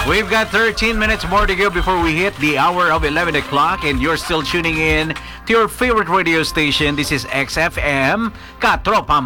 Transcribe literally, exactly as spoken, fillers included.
We've got thirteen minutes more to go before we hit the hour of eleven o'clock, and you're still tuning in to your favorite radio station. This is X F M, Katropa